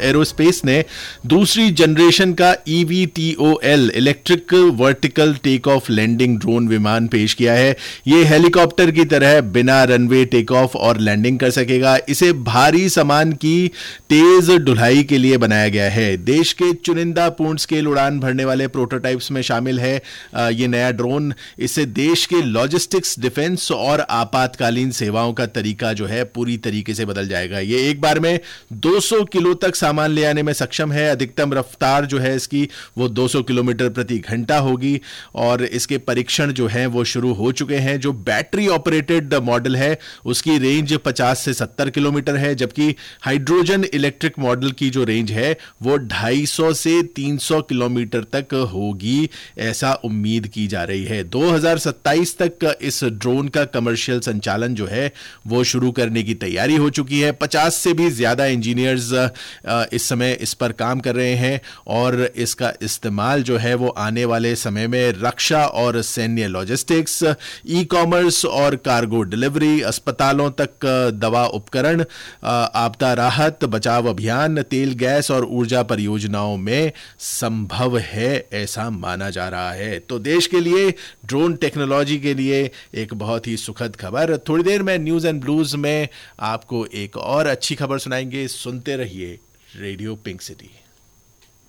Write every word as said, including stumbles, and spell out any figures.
Aerospace ने दूसरी generation का E V T O L electric vertical take off landing drone विमान पेश किया है। ये हेलीकॉप्टर की तरह बिना रनवे टेक ऑफ और लैंडिंग कर सकेगा। इसे भारी सामान की तेज ढुलाई के लिए बनाया गया है। देश के चुनिंदा पूर्ण स्केल उड़ान भरने वाले प्रोटोटाइप्स में शामिल है ये नया ड्रोन। इससे देश के लॉजिस्टिक्स, डिफेंस और आपातकालीन सेवाओं का तरीका जो है पूरी तरीके से बदल जाएगा। ये एक बार में दो सौ किलो तक सामान ले आने में सक्षम है। अधिकतम रफ्तार जो है इसकी वो दो सौ किलोमीटर प्रति घंटा होगी और इसके परीक्षण जो है वो शुरू हो चुके हैं। जो बैटरी ऑपरेटेड मॉडल है उसकी रेंज पचास से सत्तर किलोमीटर है, जबकि हाइड्रोजन इलेक्ट्रिक मॉडल की जो रेंज है वो ढाई सौ से तीन सौ किलोमीटर तक होगी, ऐसा उम्मीद की जा रही है। दो हज़ार सत्ताईस तक इस ड्रोन का कमर्शियल संचालन जो है वो शुरू करने की तैयारी हो चुकी है। पचास से भी ज्यादा इंजीनियर्स इस समय इस पर काम कर रहे हैं और इसका इस्तेमाल जो है वो आने वाले समय में रक्षा और सैन्य लॉजिस्टिक्स, ई कॉमर्स और कार्गो डिलीवरी, अस्पतालों तक दवा उपकरण, आपदा राहत, बचाव अभियान, तेल गैस और ऊर्जा परियोजनाओं में संभव है, ऐसा माना जा रहा है। तो देश के लिए ड्रोन टेक्नोलॉजी के लिए एक बहुत ही सुखद खबर। थोड़ी देर में न्यूज एंड ब्लूज में आपको एक और अच्छी खबर सुनाएंगे। सुनते रहिए रेडियो पिंक सिटी।